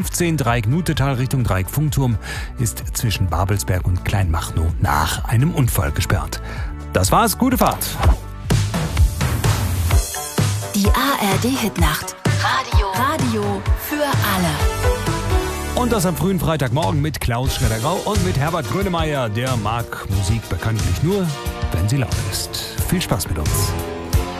A15 Dreieck Nutetal Richtung Dreieck Funkturm ist zwischen Babelsberg und Kleinmachnow nach einem Unfall gesperrt. Das war's, gute Fahrt. Die ARD-Hitnacht. Radio für alle. Und das am frühen Freitagmorgen mit Klaus Schredder-Grau und mit Herbert Grönemeyer. Der mag Musik bekanntlich nur, wenn sie laut ist. Viel Spaß mit uns.